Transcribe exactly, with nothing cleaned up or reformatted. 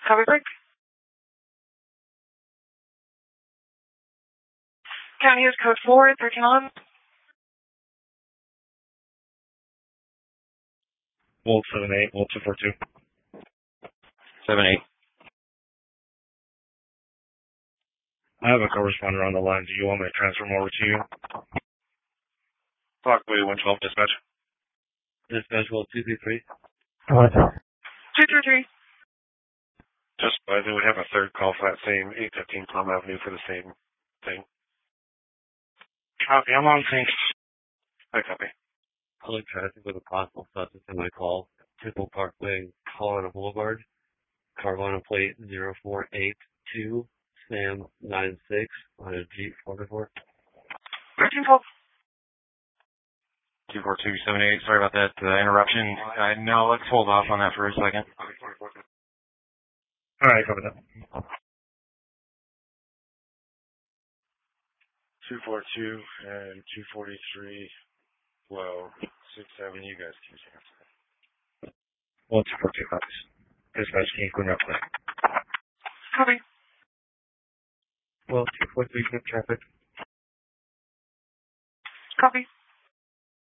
Copy break. County is code four, thirteen eleven. Volt seven eight, Volt two four two. seven eight. I have a correspondent on the line. Do you want me to transfer him over to you? Parkway one twelve dispatch. Dispatch Volt two three three. What? two three three. Just, I think we have a third call for that same eight fifteen Plum Avenue for the same thing. Copy, I'm on sync. I copy. Public traffic with a possible suspect in my call. Temple Parkway, Colorado Boulevard. Carvana plate zero four eight two, Sam nine six on a Jeep four by four. thirteen twelve. two four two seven eight. Sorry about that uh, interruption. Uh, no, let's hold off on that for a second. All right, cover that. two four two and two forty-three, well, six seven, you guys can answer. Well, two four two copies. Dispatch, can you clean up that? Copy. Well, two four three, traffic. Copy.